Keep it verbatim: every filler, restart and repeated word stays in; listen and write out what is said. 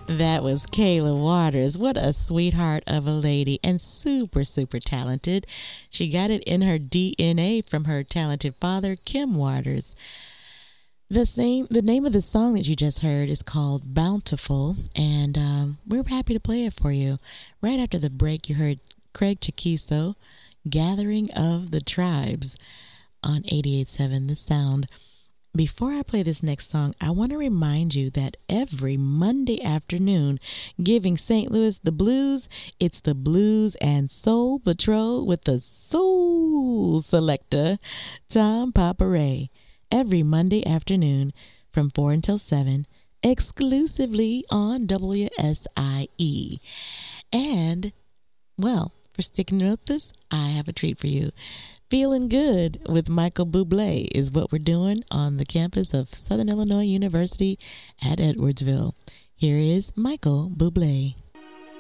That was Kayla Waters. What a sweetheart of a lady and super, super talented. She got it in her D N A from her talented father, Kim Waters. The same, the name of the song that you just heard is called Bountiful, and um, we're happy to play it for you. Right after the break, you heard Craig Chaquiso, Gathering of the Tribes on eighty-eight point seven The Sound. Before I play this next song, I want to remind you that every Monday afternoon, giving Saint Louis the blues, it's the Blues and Soul Patrol with the Soul Selector, Tom Paparay. Every Monday afternoon from four until seven, exclusively on W S I E. And, well, for sticking with us, I have a treat for you. Feeling Good with Michael Bublé is what we're doing on the campus of Southern Illinois University at Edwardsville. Here is Michael Bublé.